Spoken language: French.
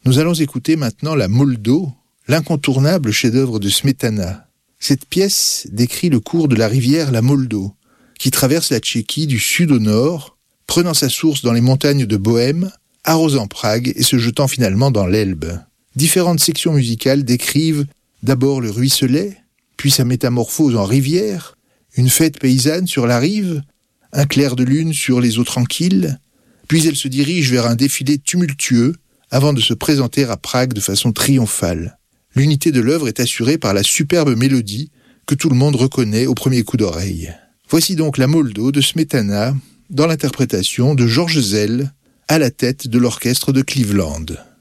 Nous allons écouter maintenant la Moldo, l'incontournable chef-d'œuvre de Smetana. Cette pièce décrit le cours de la rivière la Moldo, qui traverse la Tchéquie du sud au nord, prenant sa source dans les montagnes de Bohême, arrosant Prague et se jetant finalement dans l'Elbe. Différentes sections musicales décrivent d'abord le ruisselet, puis sa métamorphose en rivière, une fête paysanne sur la rive, un clair de lune sur les eaux tranquilles, puis elle se dirige vers un défilé tumultueux avant de se présenter à Prague de façon triomphale. L'unité de l'œuvre est assurée par la superbe mélodie que tout le monde reconnaît au premier coup d'oreille. Voici donc la Moldo de Smetana dans l'interprétation de Georges Zell à la tête de l'orchestre de Cleveland.